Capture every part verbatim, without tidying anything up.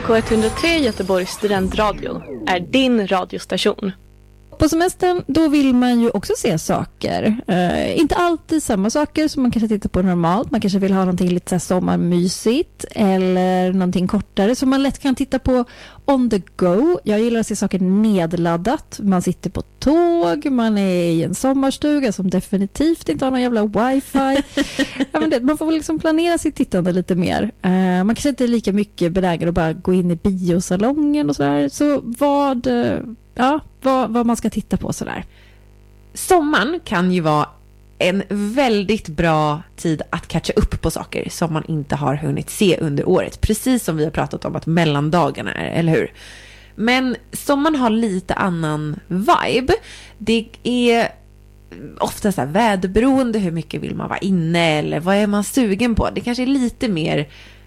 K ett noll tre Göteborgs studentradio är din radiostation. På semestern då vill man ju också se saker. Uh, inte alltid samma saker som man kanske tittar på normalt. Man kanske vill ha någonting lite så här sommarmysigt eller någonting kortare som man lätt kan titta på on the go. Jag gillar att se saker nedladdat. Man sitter på tåg, man är i en sommarstuga som definitivt inte har någon jävla wifi. Ja, men det, man får väl liksom planera sitt tittande lite mer. Uh, man kanske inte är lika mycket benägen att bara gå in i biosalongen och sådär. Så vad... Uh, Ja, vad, vad man ska titta på sådär. Sommaren kan ju vara en väldigt bra tid att catcha upp på saker som man inte har hunnit se under året. Precis som vi har pratat om att mellandagarna är, eller hur? Men sommaren har lite annan vibe. Det är ofta så här väderberoende, hur mycket vill man vara inne eller vad är man sugen på. Det kanske är lite mer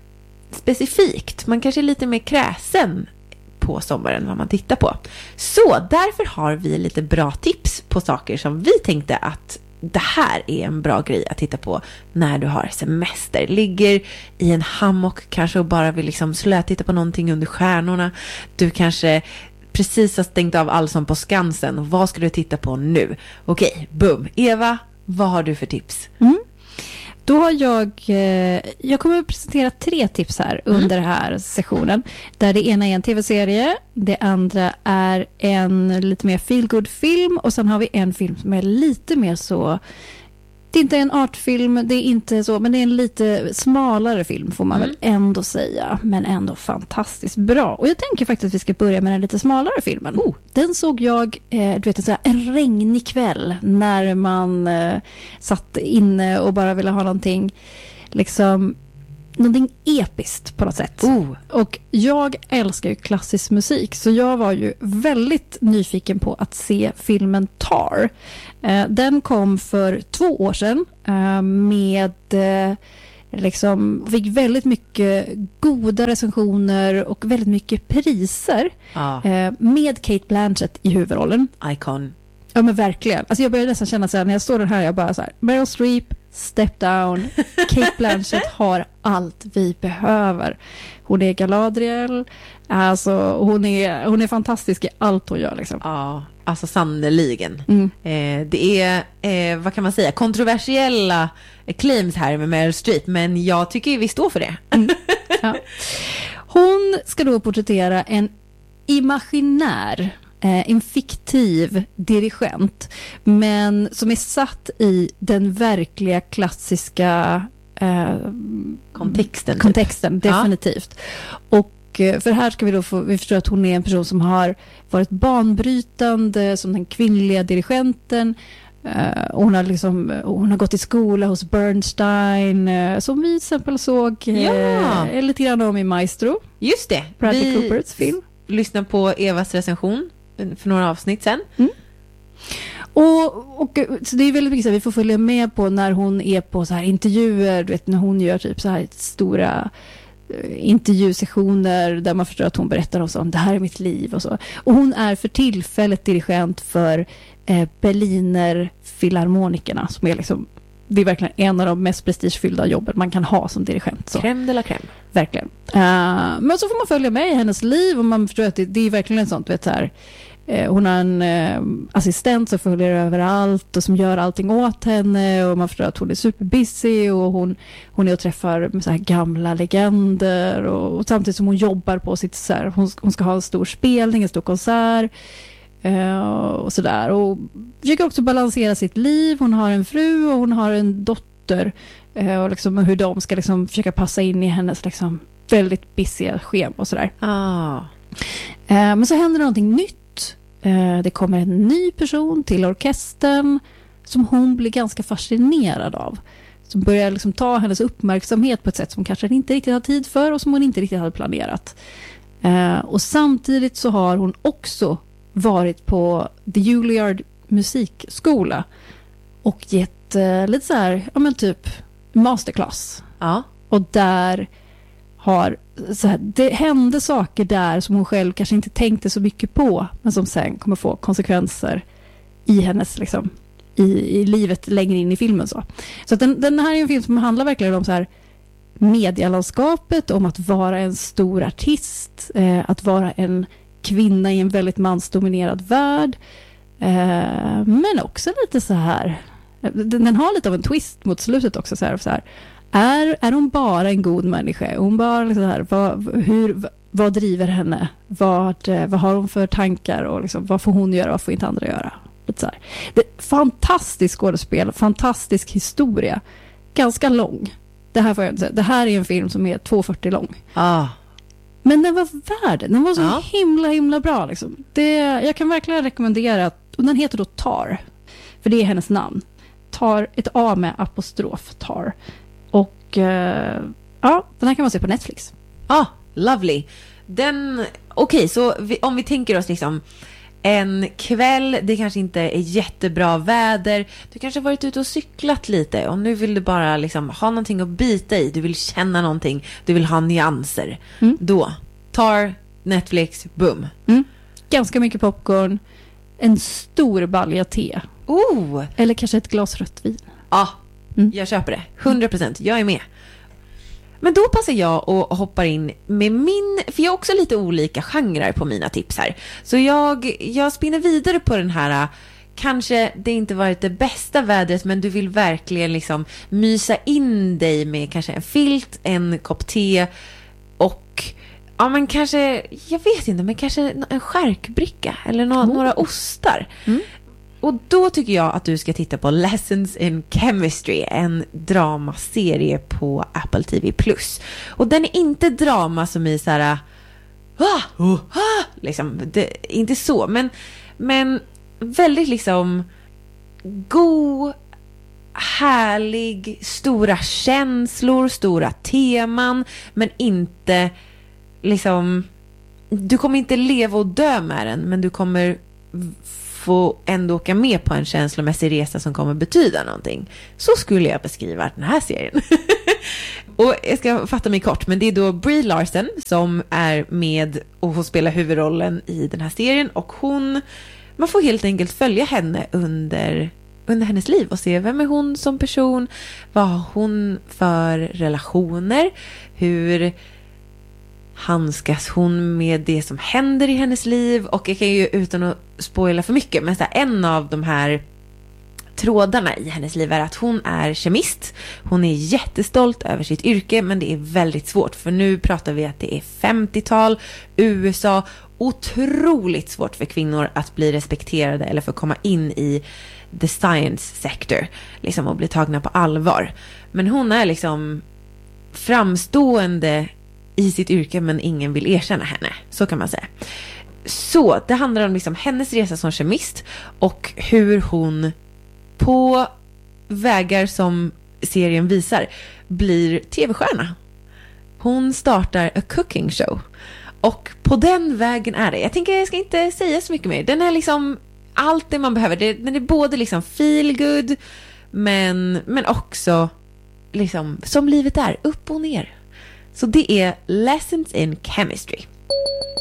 specifikt. Man kanske är lite mer kräsen på sommaren vad man tittar på. Så därför har vi lite bra tips på saker som vi tänkte att det här är en bra grej att titta på när du har semester. Ligger i en hammock kanske och bara vill liksom slöa titta på någonting under stjärnorna. Du kanske precis har stängt av Allsång på Skansen och vad ska du titta på nu? Okej, boom. Eva, vad har du för tips? Mm. Då har jag, eh, jag kommer att presentera tre tips här under mm. den här sessionen. Där det ena är en tv-serie, det andra är en lite mer feel-good-film och sen har vi en film som är lite mer så... Det är inte en artfilm, det är inte så, men det är en lite smalare film får man mm. väl ändå säga. Men ändå fantastiskt bra. Och jag tänker faktiskt att vi ska börja med den lite smalare filmen. Oh, den såg jag, eh, du vet, så här, en regnig kväll när man eh, satt inne och bara ville ha någonting, liksom, någonting episkt på något sätt. Oh. Och jag älskar ju klassisk musik, så jag var ju väldigt nyfiken på att se filmen Tar. Den kom för två år sedan med liksom, fick väldigt mycket goda recensioner och väldigt mycket priser ah. med Cate Blanchett i huvudrollen. Icon. Ja, men verkligen. Alltså jag började nästan känna så här, när jag står den här, jag bara så här, Meryl Streep, step down. Cate Blanchett har allt vi behöver. Hon är Galadriel. Alltså hon är, hon är fantastisk i allt hon gör liksom. Ja, alltså sannoliken. Mm. Eh, det är, eh, vad kan man säga, kontroversiella claims här med Meryl Streep, men jag tycker vi står för det. Mm. Ja. Hon ska då porträttera en imaginär, en fiktiv dirigent, men som är satt i den verkliga klassiska eh, kontexten, kontexten typ. Definitivt. Ja. Och för här ska vi då få, vi förstår att hon är en person som har varit banbrytande som den kvinnliga dirigenten. Uh, hon har liksom, hon har gått i skola hos Bernstein, uh, som vi till exempel såg ja. uh, lite grann om i Maestro. Just det. Bradley vi Coopers film. Lyssna på Evas recension för några avsnitt sen. Mm. Och, och så det är väldigt mycket så här, vi får följa med på när hon är på så här intervjuer, du vet, när hon gör typ så här stora intervjusessioner där man förstår att hon berättar också om det här är mitt liv och så. Och hon är för tillfället dirigent för eh, Berliner Filharmonikerna, som är liksom, det är verkligen en av de mest prestigefyllda jobben man kan ha som dirigent. Så. Crème de la crème. Verkligen. Uh, men så får man följa med i hennes liv och man förstår att det, det är verkligen en sånt, vet så här. Hon har en eh, assistent som följer överallt och som gör allting åt henne, och man förstår att hon är superbusy och hon, hon är och träffar med så här gamla legender, och, och samtidigt som hon jobbar på sitt så här, hon, hon ska ha en stor spelning, en stor konsert eh, och sådär, och försöker också balansera sitt liv. Hon har en fru och hon har en dotter eh, och liksom hur de ska liksom försöka passa in i hennes liksom väldigt busyga schema och sådär. Ah. Eh, men så händer någonting nytt. Det kommer en ny person till orkestern som hon blir ganska fascinerad av. Som börjar liksom ta hennes uppmärksamhet på ett sätt som kanske hon inte riktigt har tid för och som hon inte riktigt hade planerat. Och samtidigt så har hon också varit på The Juilliard musikskola och gett lite så här, ja men typ masterclass. Ja. Och där har så här, det hände saker där som hon själv kanske inte tänkte så mycket på, men som sen kommer få konsekvenser i hennes liksom, i, i livet längre in i filmen. Så, så att den, den här är en film som handlar verkligen om så här medialandskapet, om att vara en stor artist, eh, att vara en kvinna i en väldigt mansdominerad värld. Eh, men också lite så här, den, den har lite av en twist mot slutet också. Så här, så här, är, är hon bara en god människa? Är hon bara liksom så här, vad, hur, vad driver henne? Vad, vad har hon för tankar? Och liksom, vad får hon göra? Vad får inte andra göra? Lite så här. Det är fantastiskt skådespel, fantastisk historia. Ganska lång. Det här, får jag inte säga. Det här är en film som är två fyrtio lång. Ah. Men den var värd. Den var så Ja. himla, himla bra. Liksom. Det, jag kan verkligen rekommendera att, och den heter då Tar. För det är hennes namn. Tar, ett A med apostrof, Tar. Och eh, ja, den här kan man se på Netflix. Ah, lovely. Den, okej, okay, så vi, om vi tänker oss liksom en kväll, det kanske inte är jättebra väder, du kanske har varit ute och cyklat lite och nu vill du bara liksom ha någonting att bita i, du vill känna någonting, du vill ha nyanser. Mm. Då, tar Netflix, boom. Mm. Ganska mycket popcorn, en stor balja te. Oh. Eller kanske ett glas rött vin. Ja, mm. jag köper det. hundra procent, jag är med. Men då passar jag och hoppar in med min, för jag har också lite olika genrer på mina tips här. Så jag, jag spinner vidare på den här, kanske det inte varit det bästa vädret, men du vill verkligen liksom mysa in dig med kanske en filt, en kopp te och ja, men kanske, jag vet inte, men kanske en skärkbricka eller no- oh. några ostar. Mm. Och då tycker jag att du ska titta på Lessons in Chemistry, en dramaserie på Apple T V plus. Och den är inte drama som i så här, ah, oh, ah, liksom, det, inte så, men, men väldigt liksom god, härlig, stora känslor, stora teman, men inte liksom, du kommer inte leva och dö med den, men du kommer få ändå åka med på en känslomässig resa som kommer betyda någonting. Så skulle jag beskriva den här serien. Och jag ska fatta mig kort, men det är då Brie Larson som är med och får spela huvudrollen i den här serien, och hon, man får helt enkelt följa henne under, under hennes liv och se vem är hon som person, vad har hon för relationer, hur handskas hon med det som händer i hennes liv. Och jag kan ju, utan att spoila för mycket, men så här, en av de här trådarna i hennes liv är att hon är kemist. Hon är jättestolt över sitt yrke, men det är väldigt svårt, för nu pratar vi att det är femtiotal, U S A, otroligt svårt för kvinnor att bli respekterade eller för att komma in i the science sector, liksom, och bli tagna på allvar. Men hon är liksom framstående i sitt yrke, men ingen vill erkänna henne. Så kan man säga. Så det handlar om liksom hennes resa som kemist och hur hon på vägar som serien visar blir tv-stjärna. Hon startar a cooking show. Och på den vägen är det. Jag tänker jag ska inte säga så mycket mer. Den är liksom allt det man behöver. Den är både liksom feel good, men, men också liksom som livet är, upp och ner. Så det är Lessons in Chemistry.